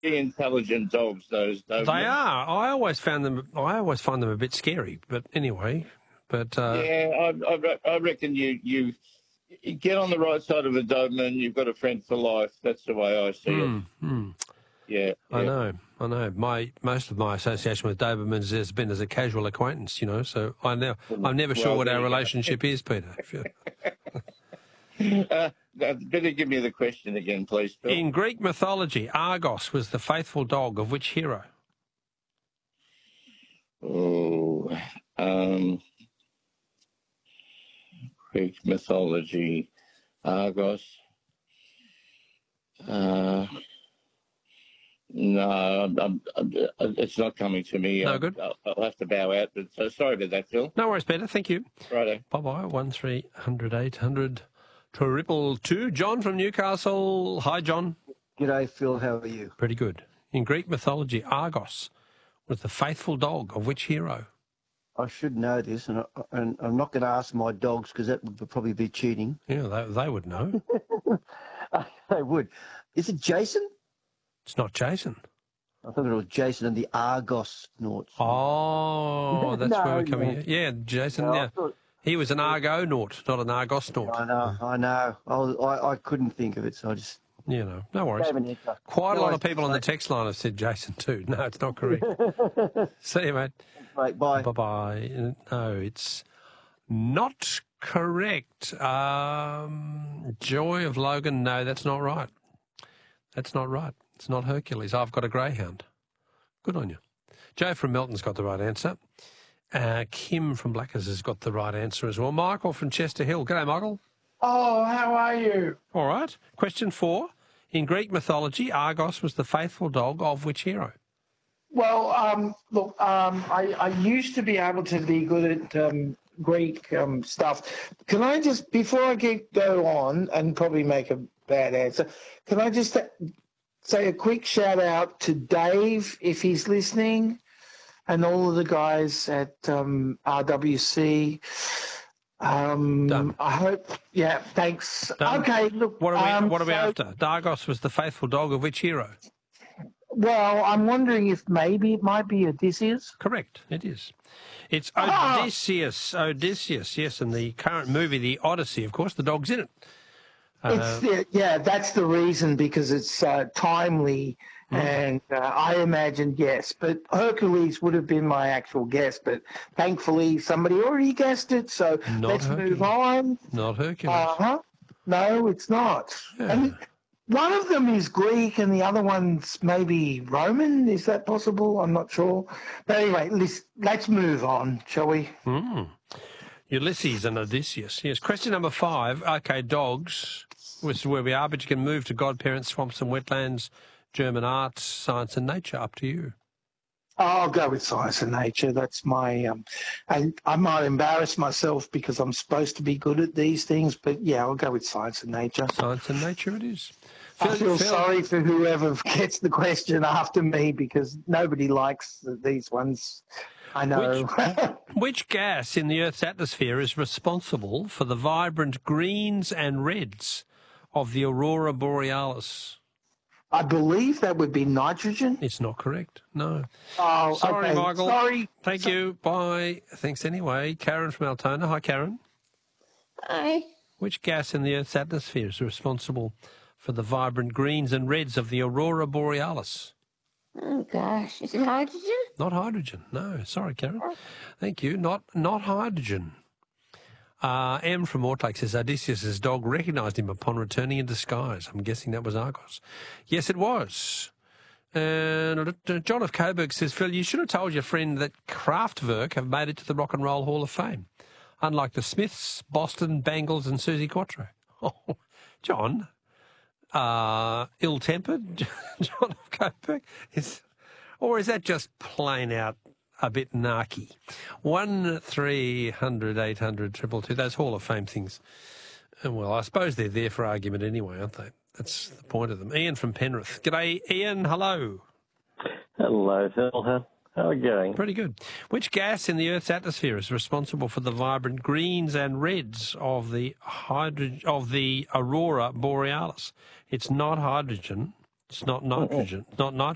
intelligent dogs, those Dobermans. They are. I always find them a bit scary. But anyway, yeah, I reckon you get on the right side of a Doberman, you've got a friend for life. That's the way I see it. Yeah, I know. Most of my association with Dobermans has been as a casual acquaintance, So I'm never sure what our relationship is, Peter. Better give me the question again, please, Phil. In Greek mythology, Argos was the faithful dog of which hero? Greek mythology, Argos. No, it's not coming to me. No good. I'll have to bow out. But sorry about that, Phil. No worries, Peter. Thank you. Righto. Bye-bye. 1300 800 222. John from Newcastle. Hi, John. G'day, Phil. How are you? Pretty good. In Greek mythology, Argos was the faithful dog of which hero? I should know this, and I'm not going to ask my dogs because that would probably be cheating. Yeah, they would know. They would. Is it Jason? It's not Jason. I thought it was Jason and the Argos Nauts. Oh, that's where we're coming in. Yeah, Jason, No, yeah. He was an Argonaut, not an Argosnaut. I know. I couldn't think of it, so I just... No worries. Quite a lot of people on the text line have said Jason too. No, it's not correct. See you, mate. Right, bye. Bye-bye. No, it's not correct. Joy of Logan, no, that's not right. That's not right. It's not Hercules. I've got a greyhound. Good on you. Joe from Melton's got the right answer. Kim from Blackers has got the right answer as well. Michael from Chester Hill. G'day, Michael. Oh, how are you? All right. Question 4. In Greek mythology, Argos was the faithful dog of which hero? Well, look, I used to be able to be good at Greek stuff. Can I just, before I go on and probably make a bad answer, can I just say a quick shout out to Dave, if he's listening, and all of the guys at RWC. Done. I hope, yeah, thanks. Done. Okay, look. What are we after? Argos was the faithful dog of which hero? Well, I'm wondering if maybe it might be Odysseus. Correct, it is. It's Odysseus. Odysseus, yes, in the current movie, The Odyssey, of course, the dog's in it. That's the reason, because it's timely, and I imagined yes. But Hercules would have been my actual guess, but thankfully somebody already guessed it, so let's move on. Not Hercules. No, it's not. Yeah. And one of them is Greek and the other one's maybe Roman. Is that possible? I'm not sure. But anyway, let's move on, shall we? Ulysses and Odysseus. Yes. Question number 5. Okay, dogs, which is where we are, but you can move to godparents, swamps and wetlands, German arts, science and nature. Up to you. I'll go with science and nature. That's my... I might embarrass myself because I'm supposed to be good at these things, but yeah, I'll go with science and nature. Science and nature it is. I feel sorry for whoever gets the question after me because nobody likes these ones. I know. Which gas in the Earth's atmosphere is responsible for the vibrant greens and reds of the aurora borealis? I believe that would be nitrogen. It's not correct. No. Oh, sorry, okay. Michael. Sorry. Thank you. Bye. Thanks anyway. Karen from Altona. Hi, Karen. Hi. Which gas in the Earth's atmosphere is responsible for the vibrant greens and reds of the aurora borealis? Oh, gosh. Is it hydrogen? Not hydrogen. No. Sorry, Karen. Thank you. Not hydrogen. M from Mortlake says Odysseus' dog recognised him upon returning in disguise. I'm guessing that was Argos. Yes, it was. And John of Coburg says, Phil, you should have told your friend that Kraftwerk have made it to the Rock and Roll Hall of Fame, unlike the Smiths, Boston, Bangles and Susie Quattro. Oh, John, ill-tempered, John of Coburg? Or is that just plain out a bit narky? 1300 800 222. Those Hall of Fame things. And well, I suppose they're there for argument anyway, aren't they? That's the point of them. Ian from Penrith. G'day, Ian. Hello. Hello, Phil. How are you going? Pretty good. Which gas in the Earth's atmosphere is responsible for the vibrant greens and reds of the aurora borealis? It's not hydrogen. It's not nitrogen. It's not